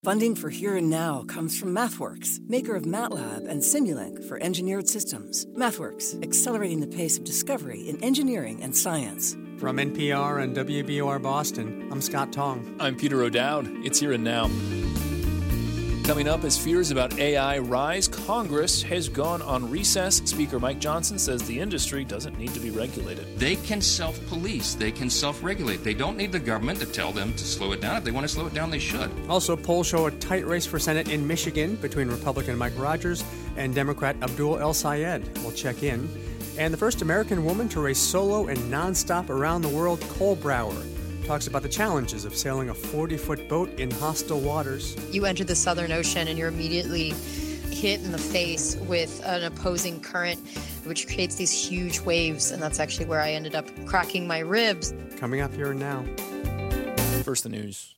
Funding for Here and Now comes from MathWorks, maker of MATLAB and Simulink for engineered systems. MathWorks, accelerating the pace of discovery in engineering and science. From NPR and WBOR Boston, I'm Scott Tong. I'm Peter O'Dowd. It's Here and Now. Coming up, as fears about AI rise, Congress has gone on recess. Speaker Mike Johnson says the industry doesn't need to be regulated. They can self-police. They can self-regulate. They don't need the government to tell them to slow it down. If they want to slow it down, they should. Also, polls show a tight race for Senate in Michigan between Republican Mike Rogers and Democrat Abdul El Sayed. We'll check in. And the first American woman to race solo and nonstop around the world, Cole Brower, talks about the challenges of sailing a 40-foot boat in hostile waters. You enter the Southern Ocean and you're immediately hit in the face with an opposing current, which creates these huge waves, and that's actually where I ended up cracking my ribs. Coming up Here and Now. First, the news.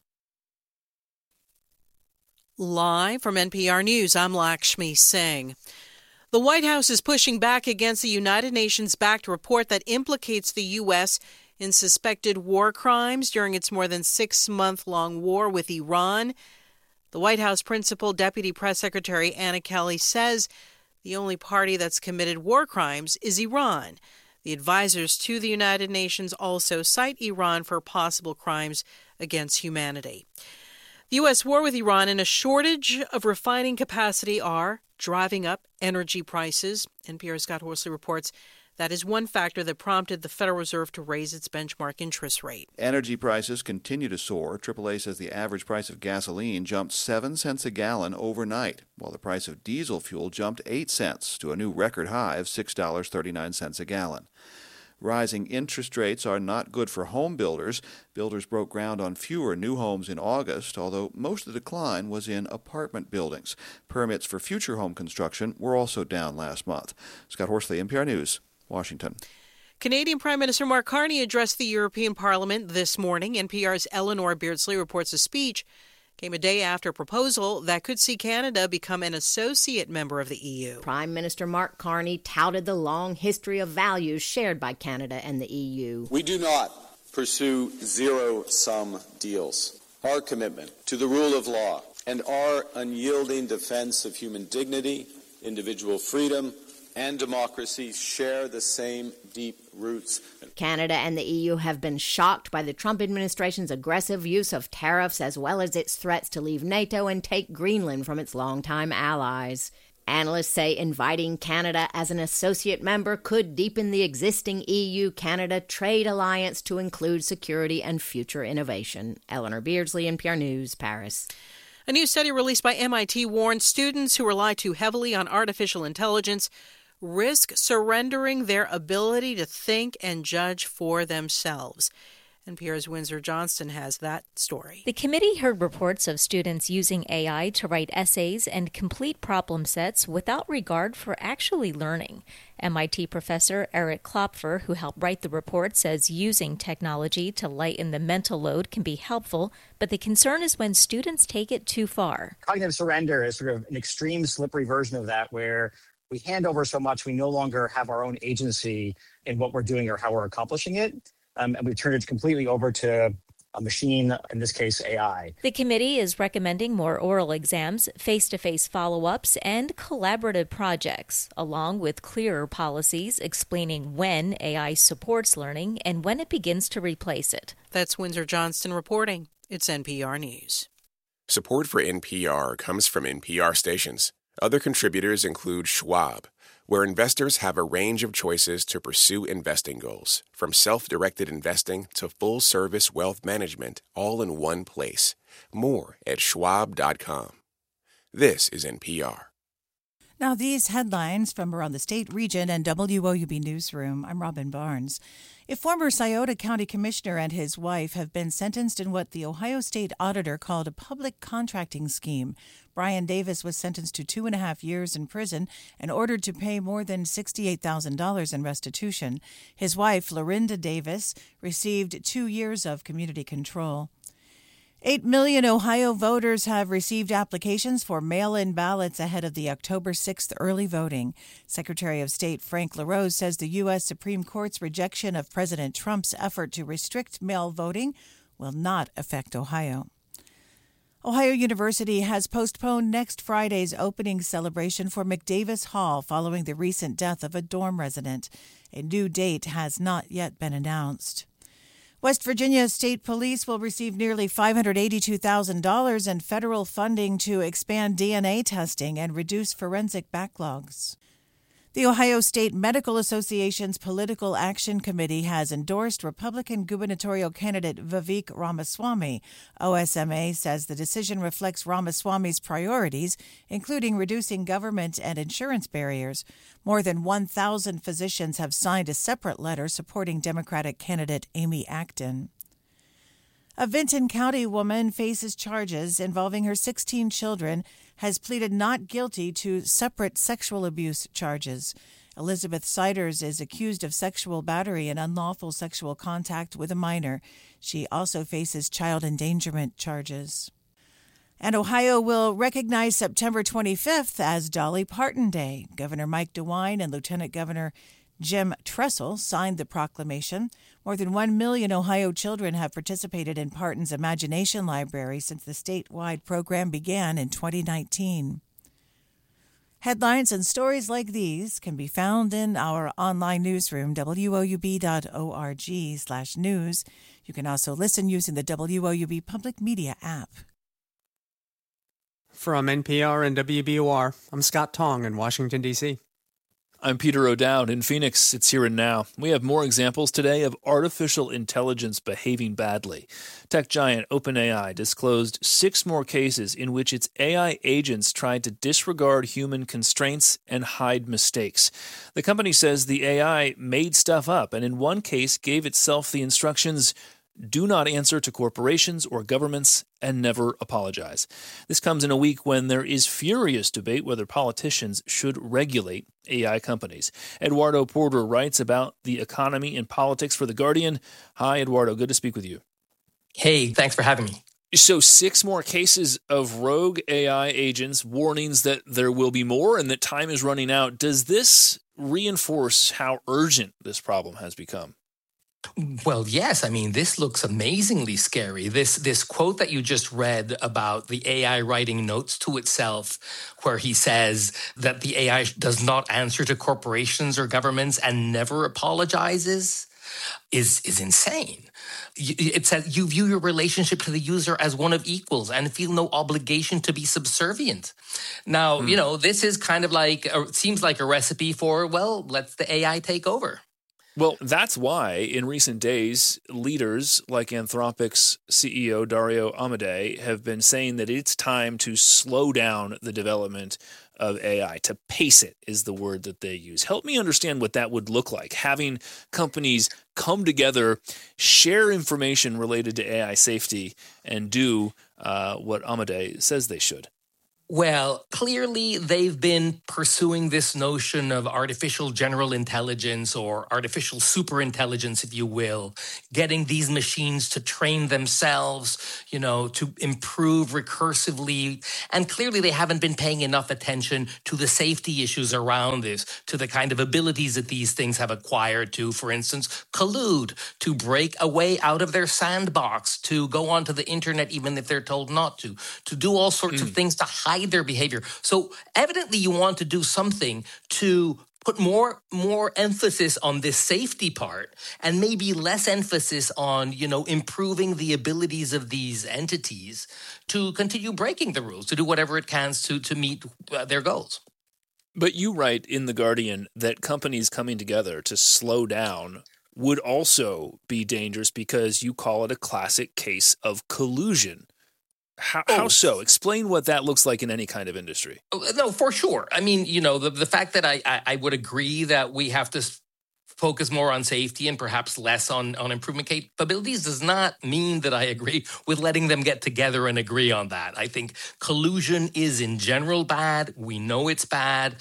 Live from NPR News, I'm Lakshmi Singh. The White House is pushing back against the United Nations-backed report that implicates the U.S. in suspected war crimes during its more than 6-month-long war with Iran. The White House Principal Deputy Press Secretary Anna Kelly says the only party that's committed war crimes is Iran. The advisors to the United Nations also cite Iran for possible crimes against humanity. The U.S. war with Iran and a shortage of refining capacity are driving up energy prices. NPR's Scott Horsley reports that is one factor that prompted the Federal Reserve to raise its benchmark interest rate. Energy prices continue to soar. AAA says the average price of gasoline jumped 7 cents a gallon overnight, while the price of diesel fuel jumped 8 cents to a new record high of $6.39 a gallon. Rising interest rates are not good for home builders. Builders broke ground on fewer new homes in August, although most of the decline was in apartment buildings. Permits for future home construction were also down last month. Scott Horsley, NPR News, Washington. Canadian Prime Minister Mark Carney addressed the European Parliament this morning. NPR's Eleanor Beardsley reports the speech came a day after a proposal that could see Canada become an associate member of the EU. Prime Minister Mark Carney touted the long history of values shared by Canada and the EU. We do not pursue zero-sum deals. Our commitment to the rule of law and our unyielding defense of human dignity, individual freedom, and democracy share the same deep roots. Canada and the EU have been shocked by the Trump administration's aggressive use of tariffs as well as its threats to leave NATO and take Greenland from its longtime allies. Analysts say inviting Canada as an associate member could deepen the existing EU-Canada trade alliance to include security and future innovation. Eleanor Beardsley, NPR News, Paris. A new study released by MIT warns students who rely too heavily on artificial intelligence risk surrendering their ability to think and judge for themselves. NPR's Windsor Johnston has that story. The committee heard reports of students using AI to write essays and complete problem sets without regard for actually learning. MIT professor Eric Klopfer, who helped write the report, says using technology to lighten the mental load can be helpful, but the concern is when students take it too far. Cognitive surrender is sort of an extreme, slippery version of that, where we hand over so much we no longer have our own agency in what we're doing or how we're accomplishing it. And we've turned it completely over to a machine, in this case, AI. The committee is recommending more oral exams, face-to-face follow-ups, and collaborative projects, along with clearer policies explaining when AI supports learning and when it begins to replace it. That's Windsor Johnston reporting. It's NPR News. Support for NPR comes from NPR stations. Other contributors include Schwab, where investors have a range of choices to pursue investing goals, from self-directed investing to full-service wealth management, all in one place. More at schwab.com. This is NPR. Now, these headlines from around the state, region, and WOUB Newsroom. I'm Robin Barnes. A former Scioto County commissioner and his wife have been sentenced in what the Ohio State Auditor called a public contracting scheme. Brian Davis was sentenced to 2.5 years in prison and ordered to pay more than $68,000 in restitution. His wife, Lorinda Davis, received 2 years of community control. 8 million Ohio voters have received applications for mail-in ballots ahead of the October 6th early voting. Secretary of State Frank LaRose says the U.S. Supreme Court's rejection of President Trump's effort to restrict mail voting will not affect Ohio. Ohio University has postponed next Friday's opening celebration for McDavis Hall following the recent death of a dorm resident. A new date has not yet been announced. West Virginia State Police will receive nearly $582,000 in federal funding to expand DNA testing and reduce forensic backlogs. The Ohio State Medical Association's Political Action Committee has endorsed Republican gubernatorial candidate Vivek Ramaswamy. OSMA says the decision reflects Ramaswamy's priorities, including reducing government and insurance barriers. More than 1,000 physicians have signed a separate letter supporting Democratic candidate Amy Acton. A Vinton County woman faces charges involving her 16 children, has pleaded not guilty to separate sexual abuse charges. Elizabeth Siders is accused of sexual battery and unlawful sexual contact with a minor. She also faces child endangerment charges. And Ohio will recognize September 25th as Dolly Parton Day. Governor Mike DeWine and Lieutenant Governor Jim Tressel signed the proclamation. More than 1 million Ohio children have participated in Parton's Imagination Library since the statewide program began in 2019. Headlines and stories like these can be found in our online newsroom, woub.org/news. You can also listen using the WOUB Public Media app. From NPR and WBOR, I'm Scott Tong in Washington, D.C. I'm Peter O'Dowd in Phoenix. It's here and now. We have more examples today of artificial intelligence behaving badly. Tech giant OpenAI disclosed 6 more cases in which its AI agents tried to disregard human constraints and hide mistakes. The company says the AI made stuff up and in one case gave itself the instructions, "Do not answer to corporations or governments and never apologize." This comes in a week when there is furious debate whether politicians should regulate AI companies. Eduardo Porter writes about the economy and politics for The Guardian. Hi, Eduardo. Good to speak with you. Hey, thanks for having me. So 6 more cases of rogue AI agents, warnings that there will be more and that time is running out. Does this reinforce how urgent this problem has become? Well, yes. I mean, this looks amazingly scary. This quote that you just read about the AI writing notes to itself, where he says that the AI does not answer to corporations or governments and never apologizes, is insane. It says you view your relationship to the user as one of equals and feel no obligation to be subservient. Now, this is kind of like, seems like a recipe for, well, let's the AI take over. Well, that's why in recent days, leaders like Anthropic's CEO Dario Amodei have been saying that it's time to slow down the development of AI. To pace it is the word that they use. Help me understand what that would look like, having companies come together, share information related to AI safety, and do what Amodei says they should. Well, clearly they've been pursuing this notion of artificial general intelligence or artificial superintelligence, if you will, getting these machines to train themselves, to improve recursively. And clearly they haven't been paying enough attention to the safety issues around this, to the kind of abilities that these things have acquired to, for instance, collude, to break a way out of their sandbox, to go onto the internet even if they're told not to do all sorts of things to hide their behavior. So evidently you want to do something to put more emphasis on this safety part and maybe less emphasis on, improving the abilities of these entities to continue breaking the rules, to do whatever it can to meet their goals. But you write in The Guardian that companies coming together to slow down would also be dangerous because you call it a classic case of collusion. How so? Explain what that looks like in any kind of industry. No, for sure. I mean, the fact that I would agree that we have to focus more on safety and perhaps less on improvement capabilities does not mean that I agree with letting them get together and agree on that. I think collusion is in general bad. We know it's bad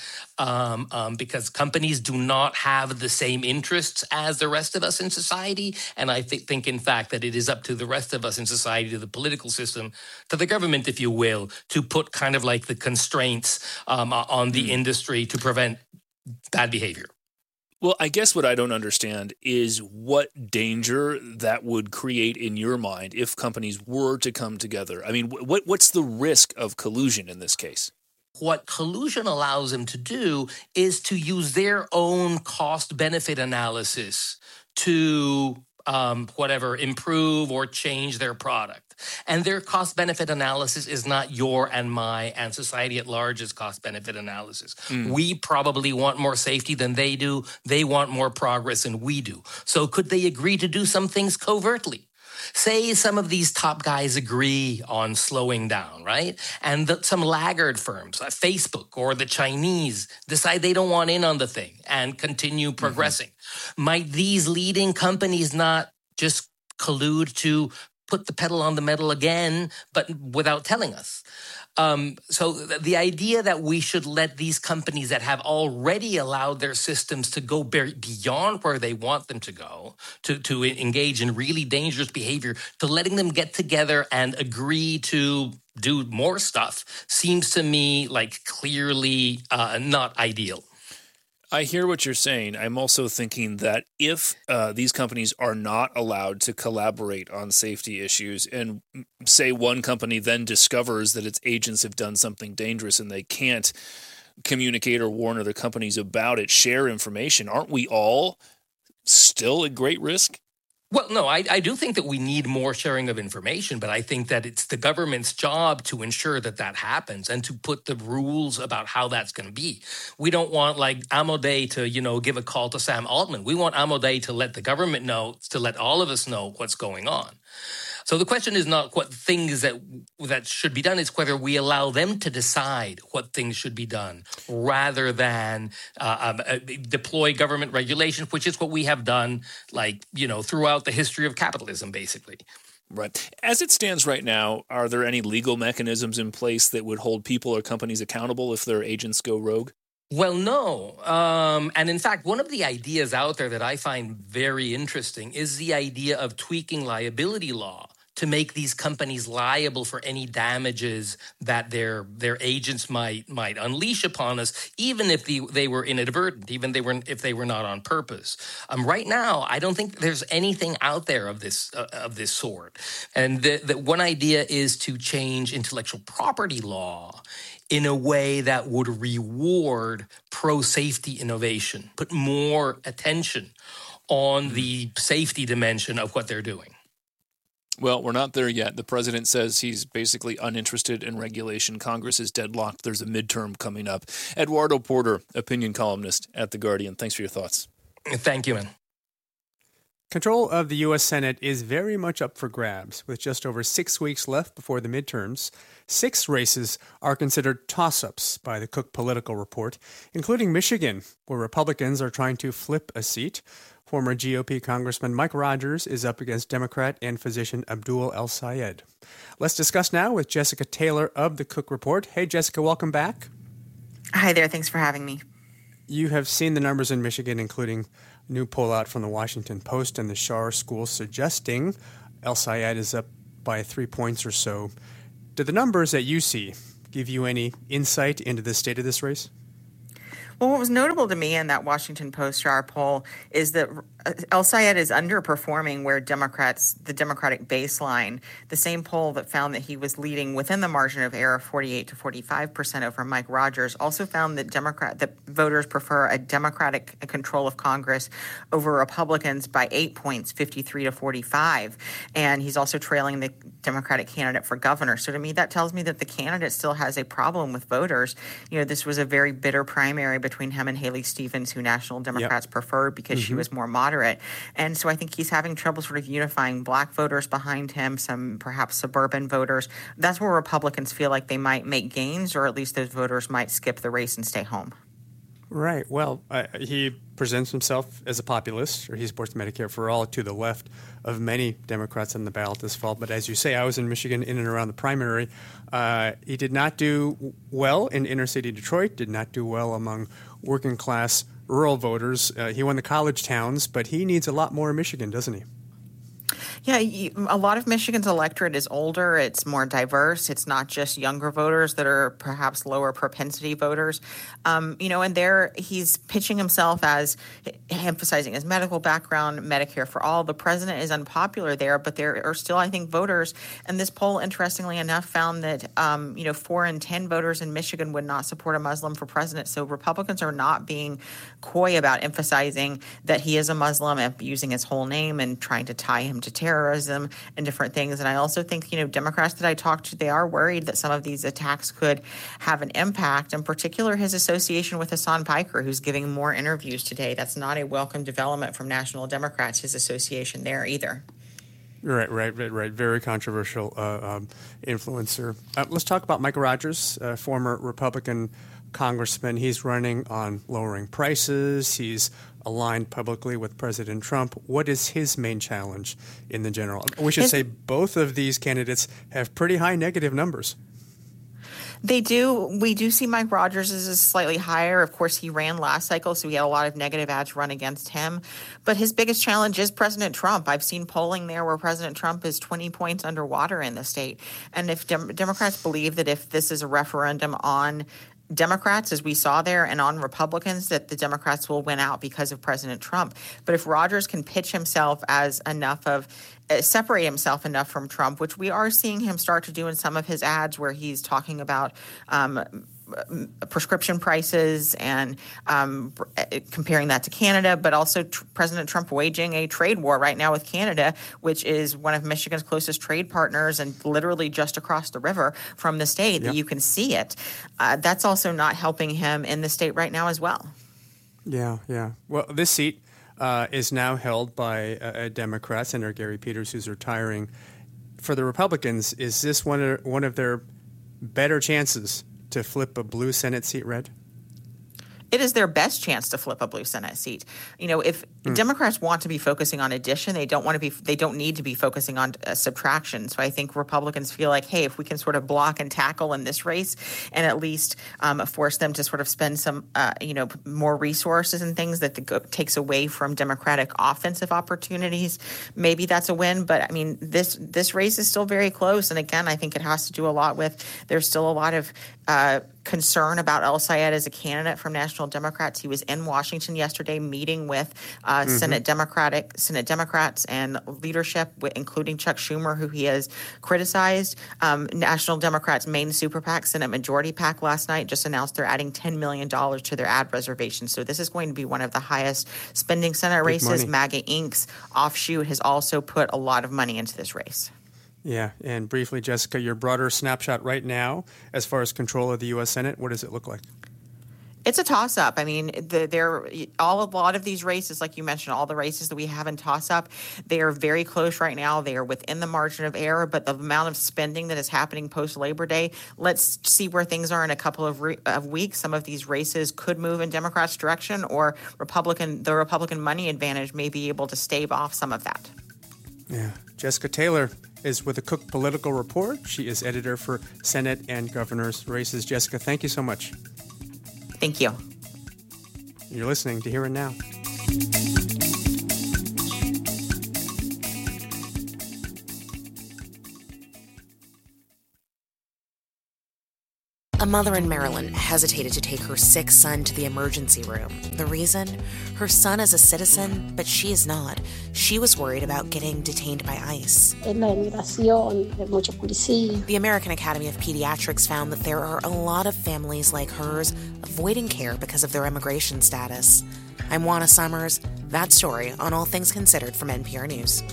because companies do not have the same interests as the rest of us in society. And I think, in fact, that it is up to the rest of us in society, to the political system, to the government, if you will, to put kind of like the constraints on the industry to prevent bad behavior. Well, I guess what I don't understand is what danger that would create in your mind if companies were to come together. I mean, what's the risk of collusion in this case? What collusion allows them to do is to use their own cost-benefit analysis to improve or change their product. And their cost-benefit analysis is not your and my and society at large's cost-benefit analysis. We probably want more safety than they do. They want more progress than we do. So could they agree to do some things covertly? Say some of these top guys agree on slowing down, right? And some laggard firms, like Facebook or the Chinese, decide they don't want in on the thing and continue progressing. Might these leading companies not just collude to put the pedal on the metal again, but without telling us? So the idea that we should let these companies that have already allowed their systems to go beyond where they want them to go, to engage in really dangerous behavior, to letting them get together and agree to do more stuff seems to me like clearly not ideal. I hear what you're saying. I'm also thinking that if these companies are not allowed to collaborate on safety issues, and say one company then discovers that its agents have done something dangerous and they can't communicate or warn other companies about it, share information, aren't we all still at great risk? Well, no, I do think that we need more sharing of information, but I think that it's the government's job to ensure that that happens and to put the rules about how that's going to be. We don't want like Amodei to, give a call to Sam Altman. We want Amodei to let the government know, to let all of us know what's going on. So the question is not what things that should be done, it's whether we allow them to decide what things should be done rather than deploy government regulation, which is what we have done throughout the history of capitalism, basically. Right. As it stands right now, are there any legal mechanisms in place that would hold people or companies accountable if their agents go rogue? Well, no. And in fact, one of the ideas out there that I find very interesting is the idea of tweaking liability law to make these companies liable for any damages that their agents might unleash upon us, even if they were inadvertent, even if they were not on purpose. Right now, I don't think there's anything out there of this sort. And the one idea is to change intellectual property law in a way that would reward pro-safety innovation, put more attention on the safety dimension of what they're doing. Well, we're not there yet. The president says he's basically uninterested in regulation. Congress is deadlocked. There's a midterm coming up. Eduardo Porter, opinion columnist at The Guardian. Thanks for your thoughts. Thank you, man. Control of the U.S. Senate is very much up for grabs. With just over 6 weeks left before the midterms, 6 races are considered toss-ups by the Cook Political Report, including Michigan, where Republicans are trying to flip a seat. Former GOP Congressman Mike Rogers is up against Democrat and physician Abdul El-Sayed. Let's discuss now with Jessica Taylor of the Cook Report. Hey, Jessica, welcome back. Hi there. Thanks for having me. You have seen the numbers in Michigan, including a new poll out from the Washington Post and the Schar School suggesting El-Sayed is up by 3 points or so. Do the numbers that you see give you any insight into the state of this race? Well, what was notable to me in that Washington Post Schar poll is that El-Sayed is underperforming where the Democratic baseline, the same poll that found that he was leading within the margin of error 48 to 45% over Mike Rogers, also found that voters prefer a Democratic control of Congress over Republicans by 8 points, 53 to 45. And he's also trailing the Democratic candidate for governor. So to me, that tells me that the candidate still has a problem with voters. This was a very bitter primary between him and Haley Stevens, who National Democrats preferred because she was more moderate. And so I think he's having trouble sort of unifying black voters behind him, some perhaps suburban voters. That's where Republicans feel like they might make gains, or at least those voters might skip the race and stay home. Right. Well, he presents himself as a populist, or he supports Medicare for All, to the left of many Democrats on the ballot this fall. But as you say, I was in Michigan in and around the primary. He did not do well in inner city Detroit, did not do well among working class rural voters. He won the college towns, but he needs a lot more in Michigan, doesn't he? Yeah, a lot of Michigan's electorate is older. It's more diverse. It's not just younger voters that are perhaps lower propensity voters. And there he's pitching himself as emphasizing his medical background, Medicare for all. The president is unpopular there, but there are still, I think, voters. And this poll, interestingly enough, found that, 4 in 10 voters in Michigan would not support a Muslim for president. So Republicans are not being coy about emphasizing that he is a Muslim and using his whole name and trying to tie him to terrorism and different things. And I also think, Democrats that I talked to, they are worried that some of these attacks could have an impact, in particular his association with Hassan Piker, who's giving more interviews today. That's not a welcome development from national Democrats, his association there either. Right. Very controversial influencer. Let's talk about Mike Rogers, former Republican congressman. He's running on lowering prices. He's aligned publicly with President Trump. What is his main challenge in the general? We should say both of these candidates have pretty high negative numbers. They do. We do see Mike Rogers is slightly higher. Of course, he ran last cycle, so he had a lot of negative ads run against him. But his biggest challenge is President Trump. I've seen polling there where President Trump is 20 points underwater in the state. And if Democrats believe that if this is a referendum on Democrats, as we saw there, and on Republicans, that the Democrats will win out because of President Trump. But if Rogers can pitch himself as separate himself enough from Trump, which we are seeing him start to do in some of his ads where he's talking about prescription prices and comparing that to Canada, but also President Trump waging a trade war right now with Canada, which is one of Michigan's closest trade partners and literally just across the river from the state. Yep. That you can see it. That's also not helping him in the state right now as well. Yeah. Well, this seat is now held by a Democrat, Senator Gary Peters, who's retiring. For the Republicans, is this one of their better chances to flip a blue Senate seat red? It is their best chance to flip a blue Senate seat. If Democrats want to be focusing on addition, they don't need to be focusing on subtraction. So I think Republicans feel like, hey, if we can sort of block and tackle in this race and at least force them to sort of spend some, more resources and things that takes away from Democratic offensive opportunities, maybe that's a win. But I mean, this race is still very close. And again, I think it has to do a lot with there's still a lot of concern about El-Sayed as a candidate from National Democrats. He was in Washington yesterday meeting with Senate Democrats and leadership, including Chuck Schumer, who he has criticized. National Democrats' main super PAC, Senate Majority PAC, last night just announced they're adding $10 million to their ad reservation. So this is going to be one of the highest spending Senate races. MAGA Inc.'s offshoot has also put a lot of money into this race. Yeah, and briefly, Jessica, your broader snapshot right now as far as control of the U.S. Senate, what does it look like? It's a toss-up. I mean, a lot of these races, like you mentioned, all the races that we have in toss-up, they are very close right now. They are within the margin of error, but the amount of spending that is happening post-Labor Day, let's see where things are in a couple of weeks. Some of these races could move in Democrats' direction, or the Republican money advantage may be able to stave off some of that. Yeah. Jessica Taylor is with the Cook Political Report. She is editor for Senate and Governor's Races. Jessica, thank you so much. Thank you. You're listening to Here and Now. A mother in Maryland hesitated to take her sick son to the emergency room. The reason? Her son is a citizen, but she is not. She was worried about getting detained by ICE. The American Academy of Pediatrics found that there are a lot of families like hers avoiding care because of their immigration status. I'm Juana Summers. That story on All Things Considered from NPR News.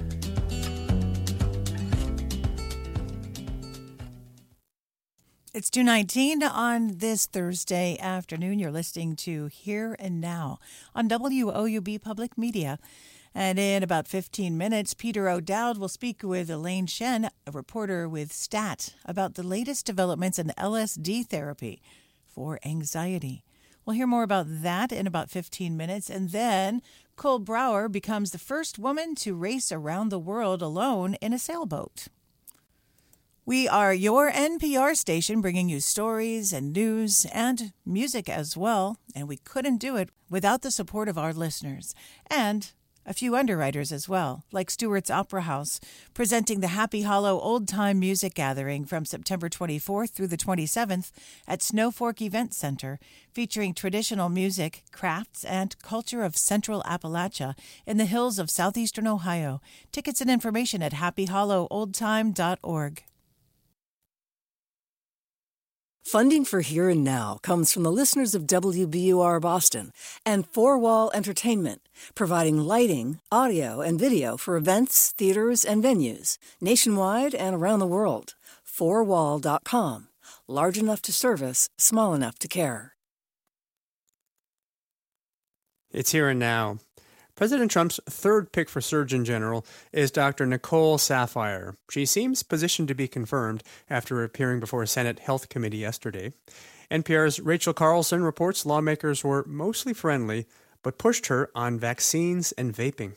It's 2:19 on this Thursday afternoon. You're listening to Here and Now on WOUB Public Media. And in about 15 minutes, Peter O'Dowd will speak with Elaine Shen, a reporter with STAT, about the latest developments in LSD therapy for anxiety. We'll hear more about that in about 15 minutes. And then Cole Brower becomes the first woman to race around the world alone in a sailboat. We are your NPR station, bringing you stories and news and music as well, and we couldn't do it without the support of our listeners. And A few underwriters as well, like Stewart's Opera House, presenting the Happy Hollow Old Time Music Gathering from September 24th through the 27th at Snow Fork Event Center, featuring traditional music, crafts, and culture of Central Appalachia in the hills of southeastern Ohio. Tickets and information at happyhollowoldtime.org. Funding for Here and Now comes from the listeners of WBUR Boston and Four Wall Entertainment, providing lighting, audio, and video for events, theaters, and venues nationwide and around the world. Fourwall.com. Large enough to service, small enough to care. It's Here and Now. President Trump's third pick for Surgeon General is Dr. Nicole Saphier. She seems positioned to be confirmed after appearing before a Senate Health Committee yesterday. NPR's Rachel Carlson reports lawmakers were mostly friendly, but pushed her on vaccines and vaping.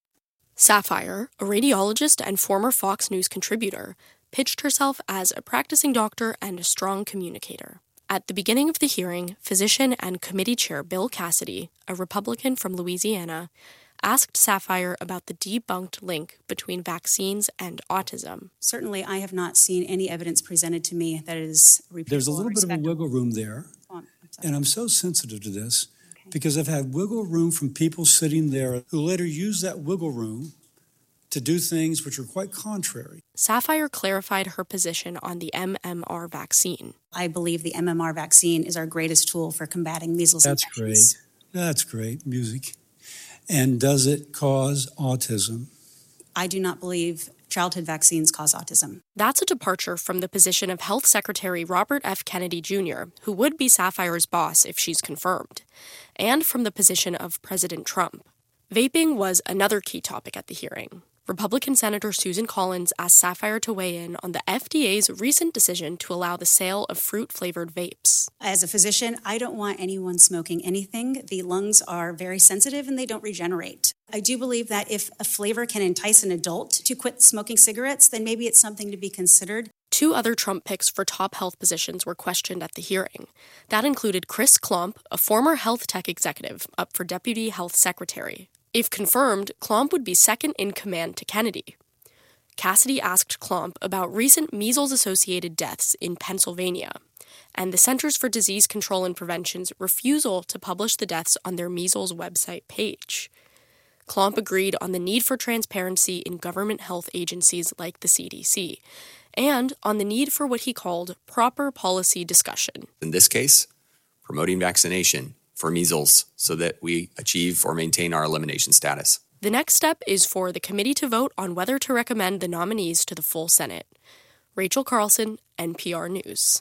Saphier, a radiologist and former Fox News contributor, pitched herself as a practicing doctor and a strong communicator. At the beginning of the hearing, physician and committee chair Bill Cassidy, a Republican from Louisiana, asked Saphier about the debunked link between vaccines and autism. Certainly, I have not seen any evidence presented to me that is repeatable. There's a little bit of a wiggle room there, and I'm so sensitive to this because I've had wiggle room from people sitting there who later use that wiggle room to do things which are quite contrary. Saphier clarified her position on the MMR vaccine. I believe the MMR vaccine is our greatest tool for combating measles infections. That's great music. And does it cause autism? I do not believe childhood vaccines cause autism. That's a departure from the position of Health Secretary Robert F. Kennedy Jr., who would be Saphier's boss if she's confirmed, and from the position of President Trump. Vaping was another key topic at the hearing. Republican Senator Susan Collins asked Saphier to weigh in on the FDA's recent decision to allow the sale of fruit-flavored vapes. As a physician, I don't want anyone smoking anything. The lungs are very sensitive and they don't regenerate. I do believe that if a flavor can entice an adult to quit smoking cigarettes, then maybe it's something to be considered. Two other Trump picks for top health positions were questioned at the hearing. That included Chris Klump, a former health tech executive, up for Deputy Health Secretary. If confirmed, Klump would be second in command to Kennedy. Cassidy asked Klump about recent measles-associated deaths in Pennsylvania and the Centers for Disease Control and Prevention's refusal to publish the deaths on their measles website page. Klump agreed on the need for transparency in government health agencies like the CDC and on the need for what he called proper policy discussion. In this case, promoting vaccination for measles so that we achieve or maintain our elimination status. The next step is for the committee to vote on whether to recommend the nominees to the full Senate. Rachel Carlson, NPR News.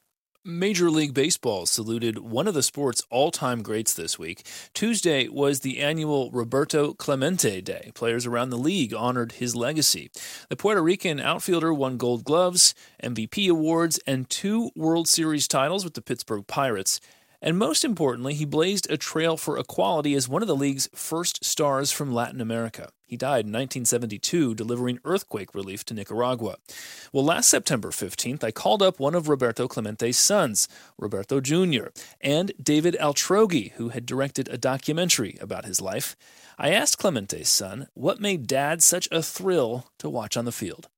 Major League Baseball saluted one of the sport's all-time greats this week. Tuesday was the annual Roberto Clemente Day. Players around the league honored his legacy. The Puerto Rican outfielder won Gold Gloves, MVP awards, and 2 World Series titles with the Pittsburgh Pirates. And most importantly, he blazed a trail for equality as one of the league's first stars from Latin America. He died in 1972, delivering earthquake relief to Nicaragua. Well, last September 15th, I called up one of Roberto Clemente's sons, Roberto Jr., and David Altroghi, who had directed a documentary about his life. I asked Clemente's son what made Dad such a thrill to watch on the field.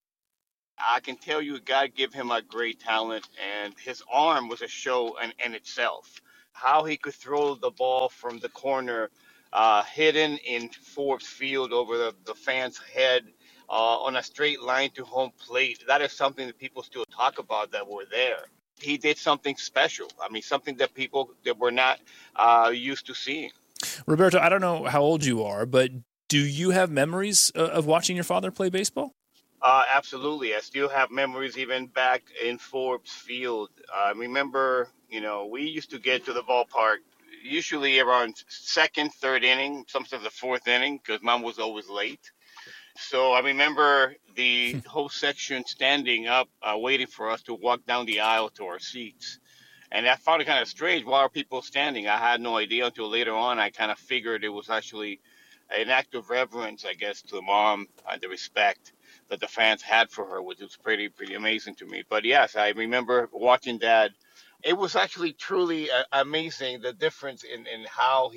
I can tell you God gave him a great talent, and his arm was a show in itself. How he could throw the ball from the corner, hidden in Forbes Field over the fan's head on a straight line to home plate. That is something that people still talk about that were there. He did something special. I mean, something that people that were not used to seeing. Roberto, I don't know how old you are, but do you have memories of watching your father play baseball? Absolutely. I still have memories even back in Forbes Field. I remember, we used to get to the ballpark usually around second, third inning, sometimes the fourth inning, because Mom was always late. So I remember the whole section standing up, waiting for us to walk down the aisle to our seats. And I found it kind of strange. Why are people standing? I had no idea until later on. I kind of figured it was actually an act of reverence, I guess, to Mom, the respect that the fans had for her, which was pretty amazing to me. But yes, I remember watching Dad. It was actually truly amazing, the difference in how he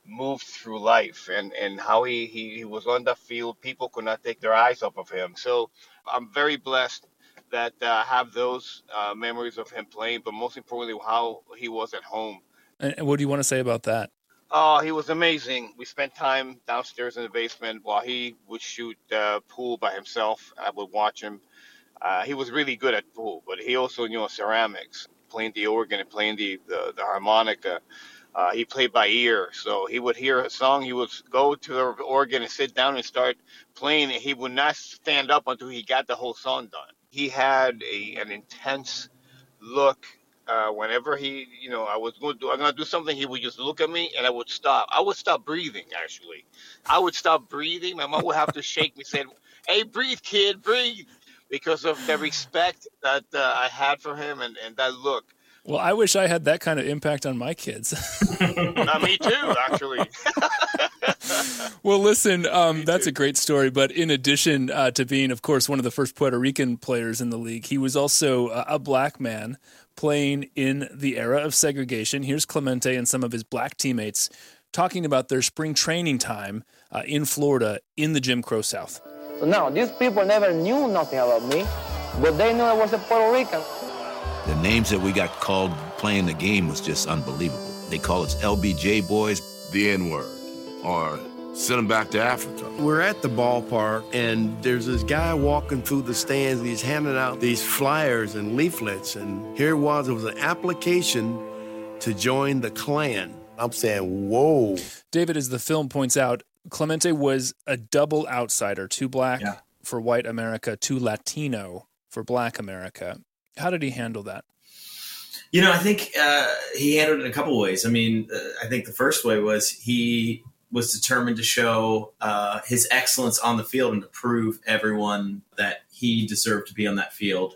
moved through life, and how he was on the field. People could not take their eyes off of him. So I'm very blessed that I have those memories of him playing, but most importantly, how he was at home. And what do you want to say about that? Oh, he was amazing. We spent time downstairs in the basement while he would shoot pool by himself. I would watch him. He was really good at pool, but he also knew ceramics, playing the organ and playing the harmonica. He played by ear, so he would hear a song, he would go to the organ and sit down and start playing, and he would not stand up until he got the whole song done. He had an intense look. Whenever I'm gonna do something, he would just look at me, and I would stop. I would stop breathing. Actually, I would stop breathing. My mom would have to shake me, saying, "Hey, breathe, kid, breathe," because of the respect that I had for him and that look. Well, I wish I had that kind of impact on my kids. Me too, actually. Well, listen, that's a great story. But in addition to being, of course, one of the first Puerto Rican players in the league, he was also a black man playing in the era of segregation. Here's Clemente and some of his black teammates talking about their spring training time in Florida in the Jim Crow South. So now, these people never knew nothing about me, but they knew I was a Puerto Rican. The names that we got called playing the game was just unbelievable. They call us LBJ boys. The N-word, or send them back to Africa. We're at the ballpark, and there's this guy walking through the stands, and he's handing out these flyers and leaflets, and here it was an application to join the Klan. I'm saying, whoa. David, as the film points out, Clemente was a double outsider, too black for white America, too Latino for black America. How did he handle that? You know, I think he handled it in a couple ways. I mean, I think the first way was he was determined to show his excellence on the field and to prove everyone that he deserved to be on that field.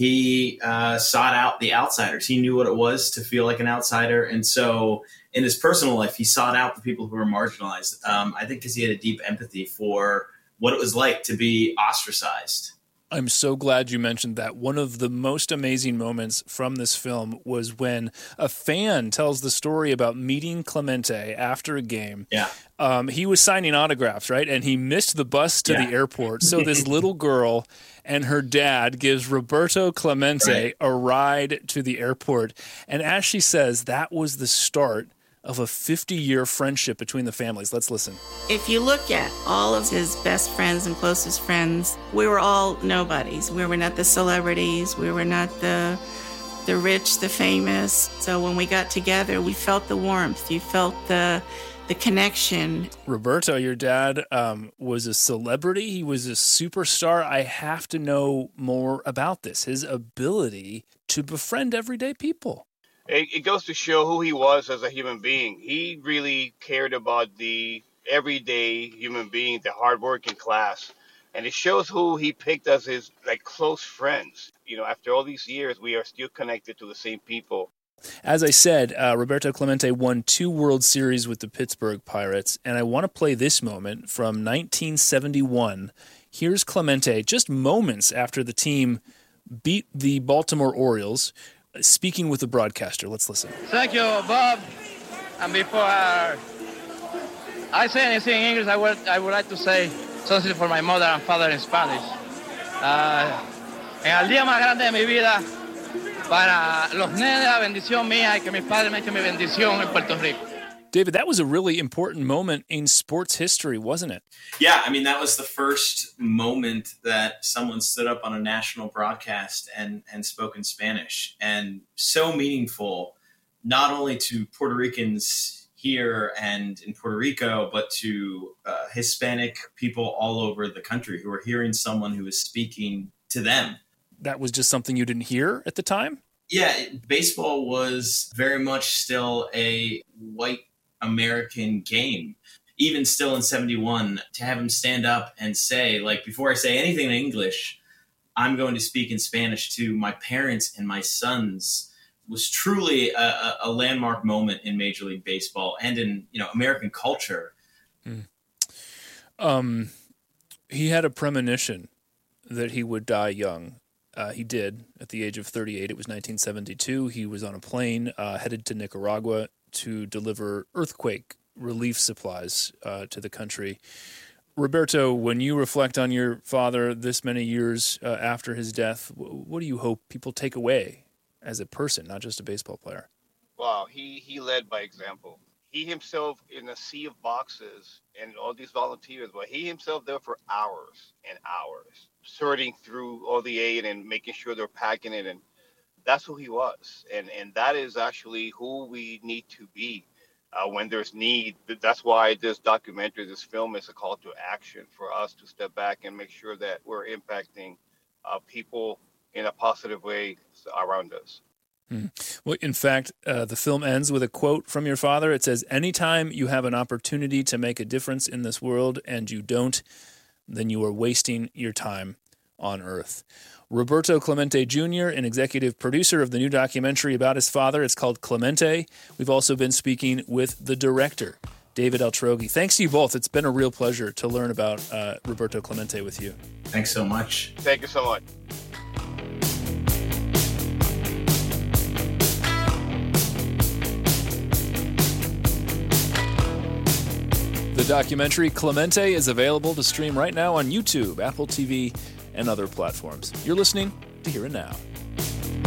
He sought out the outsiders. He knew what it was to feel like an outsider. And so in his personal life, he sought out the people who were marginalized. I think because he had a deep empathy for what it was like to be ostracized. I'm so glad you mentioned that. One of the most amazing moments from this film was when a fan tells the story about meeting Clemente after a game. Yeah. He was signing autographs, right? And he missed the bus to the airport. So this little girl and her dad gives Roberto Clemente a ride to the airport. And as she says, that was the start of a 50-year friendship between the families. Let's listen. If you look at all of his best friends and closest friends, we were all nobodies. We were not the celebrities. We were not the rich, the famous. So when we got together, we felt the warmth. You felt the connection. Roberto, your dad was a celebrity. He was a superstar. I have to know more about this, his ability to befriend everyday people. It goes to show who he was as a human being. He really cared about the everyday human being, the hardworking class. And it shows who he picked as his close friends. You know, after all these years, we are still connected to the same people. As I said, Roberto Clemente won 2 World Series with the Pittsburgh Pirates. And I want to play this moment from 1971. Here's Clemente just moments after the team beat the Baltimore Orioles, speaking with the broadcaster. Let's listen. Thank you, Bob. And before I say anything in English, I would like to say something for my mother and father in Spanish. En el día más grande de mi vida, para los nenes, la bendición mía y que mis padres me echen mi bendición en Puerto Rico. David, that was a really important moment in sports history, wasn't it? Yeah, I mean, that was the first moment that someone stood up on a national broadcast and spoke in Spanish. And so meaningful, not only to Puerto Ricans here and in Puerto Rico, but to Hispanic people all over the country who were hearing someone who was speaking to them. That was just something you didn't hear at the time? Yeah, baseball was very much still a white American game. Even still in 71, to have him stand up and say, before I say anything in English, I'm going to speak in Spanish to my parents and my sons, was truly a landmark moment in Major League Baseball and in American culture. He had a premonition that he would die young. He did at the age of 38. It was 1972. He was on a plane headed to Nicaragua to deliver earthquake relief supplies to the country. Roberto, when you reflect on your father this many years after his death, what do you hope people take away as a person, not just a baseball player? Wow, he led by example. He himself in a sea of boxes and all these volunteers, but he himself there for hours and hours, sorting through all the aid and making sure they're packing it. And that's who he was. And that is actually who we need to be when there's need. That's why this documentary, this film is a call to action for us to step back and make sure that we're impacting people in a positive way around us. Well, in fact, the film ends with a quote from your father. It says, "Anytime you have an opportunity to make a difference in this world and you don't, then you are wasting your time on Earth." Roberto Clemente Jr., an executive producer of the new documentary about his father. It's called Clemente. We've also been speaking with the director, David Altroghi. Thanks to you both. It's been a real pleasure to learn about Roberto Clemente with you. Thanks so much. Thank you so much. The documentary Clemente is available to stream right now on YouTube, Apple TV, and other platforms. You're listening to Here and Now.